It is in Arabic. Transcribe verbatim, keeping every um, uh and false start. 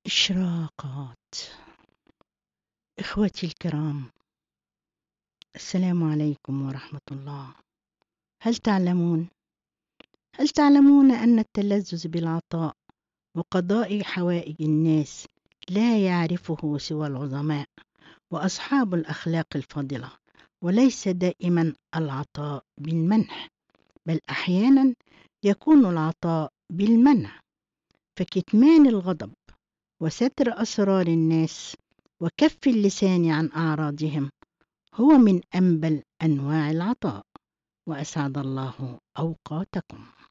إشراقات. إخوتي الكرام، السلام عليكم ورحمة الله. هل تعلمون هل تعلمون أن التلذذ بالعطاء وقضاء حوائج الناس لا يعرفه سوى العظماء وأصحاب الأخلاق الفاضلة، وليس دائما العطاء بالمنح، بل أحيانا يكون العطاء بالمنع. فكتمان الغضب وستر أسرار الناس وكف اللسان عن أعراضهم هو من أنبل أنواع العطاء. وأسعد الله أوقاتكم.